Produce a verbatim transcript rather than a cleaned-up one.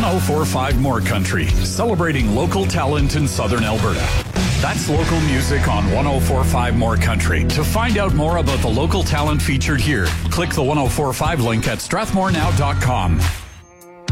oh four point five More Country, celebrating local talent in southern Alberta. That's local music on one oh four point five More Country. To find out more about the local talent featured here, click the one oh four point five link at strathmore now dot com.